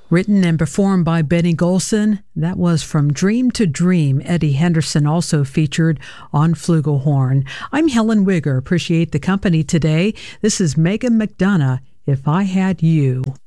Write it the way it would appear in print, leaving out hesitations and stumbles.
Written and performed by Benny Golson. That was From Dream to Dream. Eddie Henderson also featured on flugelhorn. I'm Helen Wigger. Appreciate the company today. This is Megan McDonough, If I Had You.